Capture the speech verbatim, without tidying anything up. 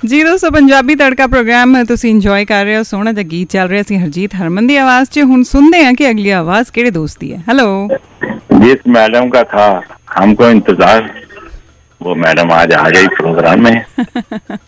Zero ਸੌ ਪੰਜਾਬੀ ਤੜਕਾ programme ਤੁਸੀਂ ਇੰਜੋਏ ਕਰ ਰਹੇ ਹੋ। ਸੋਹਣਾ ਜਿਹਾ ਗੀਤ ਚੱਲ ਰਿਹਾ ਸੀ ਹਰਜੀਤ ਹਰਮਨ ਦੀ ਆਵਾਜ਼ 'ਚ। ਹੁਣ ਸੁਣਦੇ हैं कि अगली आवाज किहड़े दोस्त दी है। हेलो, जिस मैडम का था हमको इंतजार, वो मैडम आज आ गई प्रोग्राम में।